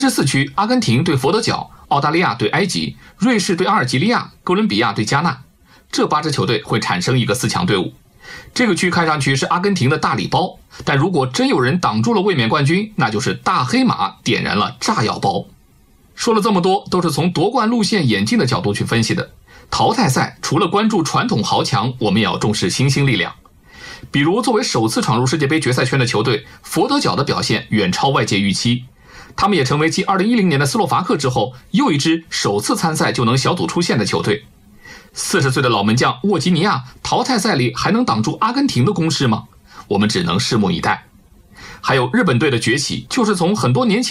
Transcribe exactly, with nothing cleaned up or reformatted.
这四区，阿根廷对佛得角，澳大利亚对埃及，瑞士对阿尔及利亚，哥伦比亚对加纳。这八支球队会产生一个四强队伍。这个区看上去是阿根廷的大礼包，但如果真有人挡住了卫冕冠军，那就是大黑马点燃了炸药包。说了这么多，都是从夺冠路线演进的角度去分析的。淘汰赛除了关注传统豪强，我们也要重视新兴力量。比如作为首次闯入世界杯决赛圈的球队，佛得角的表现远超外界预期。他们也成为继二零一零年的斯洛伐克之后，又一支首次参赛就能小组出线的球队。四十岁的老门将沃吉尼亚，淘汰赛里还能挡住阿根廷的攻势吗？我们只能拭目以待。还有日本队的崛起，就是从很多年前